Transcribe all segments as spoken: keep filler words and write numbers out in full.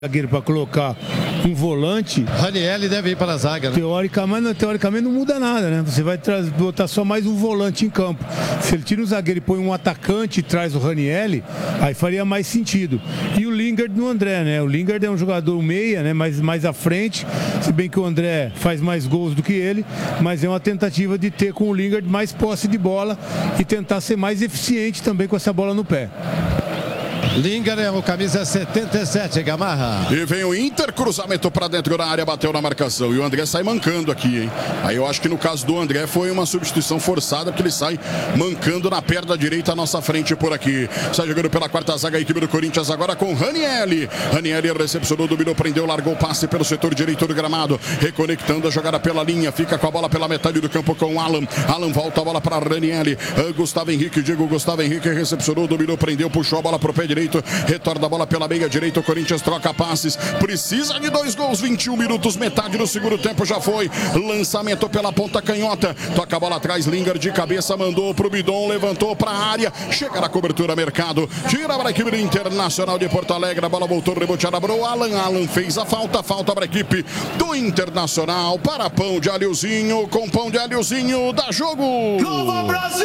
zagueiro para colocar um volante. Ranieri deve ir para a zaga, né? Teoricamente, não, teoricamente não muda nada, né? Você vai trazer, botar só mais um volante em campo. Se ele tira um zagueiro e põe um atacante e traz o Ranieri, aí faria mais sentido. E o Lingard no André, né? O Lingard é um jogador meia, né? Mais, mais à frente, se bem que o André faz mais gols do que ele, mas é uma tentativa de ter com o Lingard mais posse de bola e tentar ser mais eficiente também com essa bola no pé. Lingard é o camisa setenta e sete, Gamarra. E vem o Inter, cruzamento para dentro da área, bateu na marcação. E o André sai mancando aqui, hein? Aí eu acho que no caso do André foi uma substituição forçada, porque ele sai mancando na perna direita à nossa frente por aqui. Sai jogando pela quarta zaga a equipe do Corinthians agora com Ranieri. Ranieri recepcionou, dominou, prendeu, largou o passe pelo setor direito do gramado. Reconectando a jogada pela linha, fica com a bola pela metade do campo com o Alan. Alan volta a bola para Ranieri. Gustavo Henrique, Diego Gustavo Henrique recepcionou, dominou, prendeu, puxou a bola pro pé direito. Retorna a bola pela meia direita, o Corinthians troca passes, precisa de dois gols, vinte e um minutos, metade do segundo tempo já foi, lançamento pela ponta canhota, toca a bola atrás, Lingard de cabeça, mandou pro Bidon, levantou pra área, chega na cobertura, Mercado, tira para a equipe do Internacional de Porto Alegre, a bola voltou reboteada para o Alan, Alan fez a falta, falta para a equipe do Internacional, para pão de alhozinho, com pão de alhozinho, dá jogo! Nova Brasil!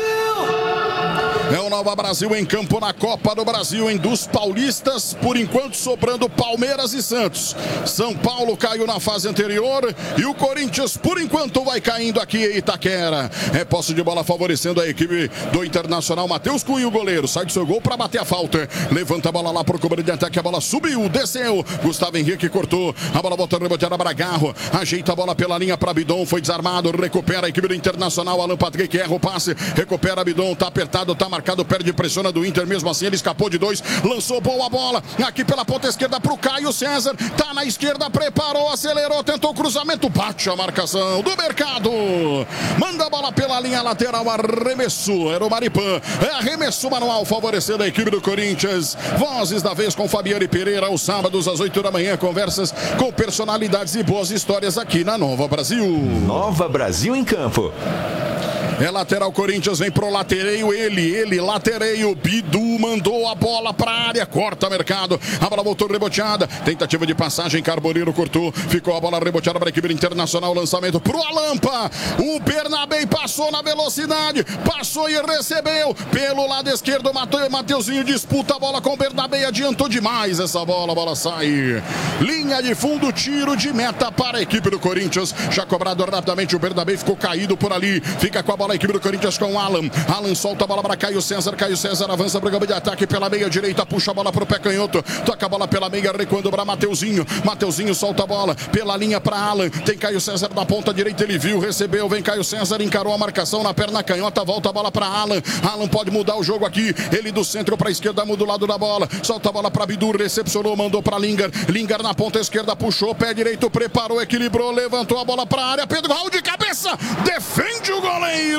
É o Nova Brasil em campo na Copa do Brasil, em dos paulistas, por enquanto sobrando Palmeiras e Santos. São Paulo caiu na fase anterior e o Corinthians, por enquanto, vai caindo aqui em Itaquera. É posse de bola favorecendo a equipe do Internacional. Matheus Cunha, o goleiro, sai do seu gol para bater a falta. Levanta a bola lá para o cobrador de ataque, a bola subiu, desceu. Gustavo Henrique cortou, a bola volta reboteada para Garro. Ajeita a bola pela linha para Bidon, foi desarmado, recupera a equipe do Internacional. Alan Patrick erra o passe, recupera Bidon, tá apertado, tá marcado, perde, pressiona do Inter, mesmo assim ele escapou de dois, lançou boa bola, aqui pela ponta esquerda pro Caio César, tá na esquerda, preparou, acelerou, tentou o cruzamento, bate a marcação do Mercado, manda a bola pela linha lateral, arremesso, era o Maripan, é arremesso manual, favorecendo a equipe do Corinthians. Vozes da vez com Fabiane Pereira, aos sábados às oito da manhã, conversas com personalidades e boas histórias aqui na Nova Brasil. Nova Brasil em campo. É lateral, Corinthians vem pro latereio, ele, ele, latereio, Bidu mandou a bola pra área, corta Mercado, a bola voltou reboteada, tentativa de passagem, Carboneiro cortou, ficou a bola reboteada para a equipe Internacional, lançamento pro Alampa, o Bernabé passou na velocidade, passou e recebeu, pelo lado esquerdo, Mateuzinho disputa a bola com o Bernabé, adiantou demais essa bola, a bola sai, linha de fundo, tiro de meta para a equipe do Corinthians, já cobrado rapidamente, o Bernabé ficou caído por ali, fica com a bola a equipe do Corinthians com o Alan. Alan solta a bola para Caio César. Caio César avança para o campo de ataque pela meia direita. Puxa a bola para o pé canhoto. Toca a bola pela meia, recuando para Mateuzinho. Mateuzinho solta a bola pela linha para Alan. Tem Caio César na ponta direita. Ele viu, recebeu. Vem Caio César, encarou a marcação na perna canhota. Volta a bola para Alan. Alan pode mudar o jogo aqui. Ele do centro para a esquerda, muda o lado da bola. Solta a bola para Bidu. Recepcionou, mandou para Lingard. Lingard na ponta esquerda. Puxou, pé direito, preparou, equilibrou. Levantou a bola para a área. Pedro Raul de cabeça. Defende o goleiro.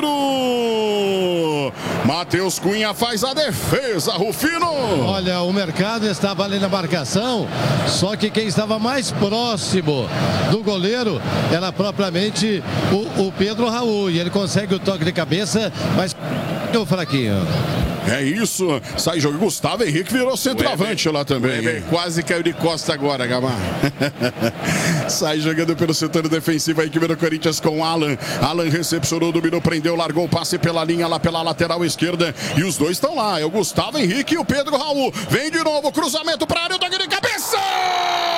Matheus Cunha faz a defesa, Rufino. Olha, o Mercado estava ali na marcação, só que quem estava mais próximo do goleiro era propriamente o, o Pedro Raul, e ele consegue o toque de cabeça, mas o fraquinho. É isso, sai jogo. Gustavo Henrique virou centroavante lá também. Weber quase caiu de costa agora, Gamarra. Sai jogando pelo setor defensivo a equipe do Corinthians com Alan. Alan recepcionou, dominou, prendeu, largou o passe pela linha lá pela lateral esquerda. E os dois estão lá, é o Gustavo Henrique e o Pedro Raul. Vem de novo, cruzamento para a área, o toque de cabeça!